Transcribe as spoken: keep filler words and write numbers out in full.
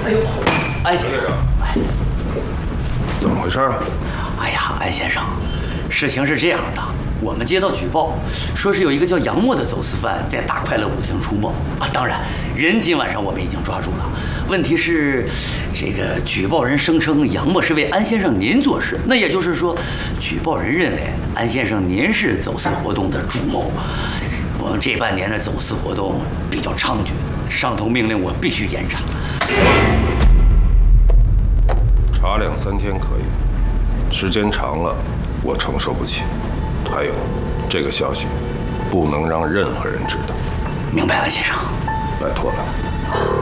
哎呦，安先生， 怎么回事啊？ 哎呀，安先生，事情是这样的，我们接到举报，说是有一个叫杨默的走私犯在大快乐舞厅出没啊。当然，人今晚上我们已经抓住了。问题是，这个举报人声称杨默是为安先生您做事，那也就是说，举报人认为安先生您是走私活动的主谋。我们这半年的走私活动比较猖獗，上头命令我必须严查。 查两三天可以，时间长了我承受不起。还有，这个消息不能让任何人知道。 明白，安先生。 拜托了。